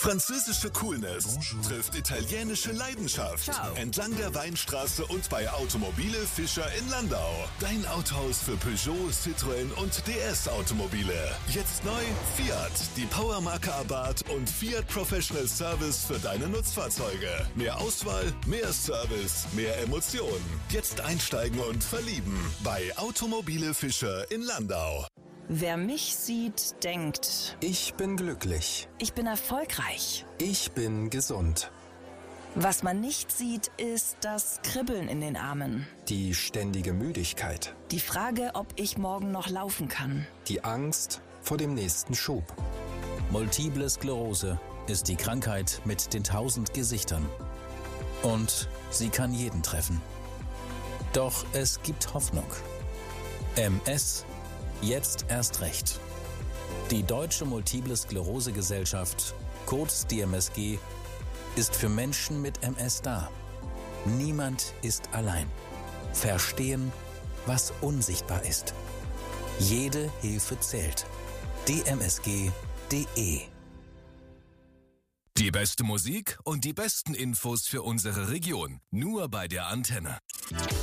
Französische Coolness trifft italienische Leidenschaft. Ciao. Entlang der Weinstraße und bei Automobile Fischer in Landau. Dein Autohaus für Peugeot, Citroën und DS Automobile. Jetzt neu Fiat, die Powermarke Abarth und Fiat Professional Service für deine Nutzfahrzeuge. Mehr Auswahl, mehr Service, mehr Emotionen. Jetzt einsteigen und verlieben bei Automobile Fischer in Landau. Wer mich sieht, denkt, Ich bin glücklich. ich bin erfolgreich. Ich bin gesund. Was man nicht sieht, ist das Kribbeln in den Armen. Die ständige Müdigkeit. Die Frage, ob ich morgen noch laufen kann. Die Angst vor dem nächsten Schub. Multiple Sklerose ist die Krankheit mit den 1000 Gesichtern. Und sie kann jeden treffen. Doch es gibt Hoffnung. MS, jetzt erst recht. Die Deutsche Multiple Sklerose Gesellschaft, kurz DMSG, ist für Menschen mit MS da. Niemand ist allein. Verstehen, was unsichtbar ist. Jede Hilfe zählt. dmsg.de. Die beste Musik und die besten Infos für unsere Region. Nur bei der Antenne.